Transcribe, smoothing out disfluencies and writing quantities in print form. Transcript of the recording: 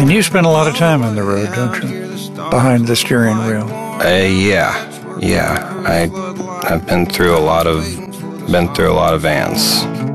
And you spend a lot of time on the road, don't you? Behind the steering wheel. Yeah. I've been through a lot of vans.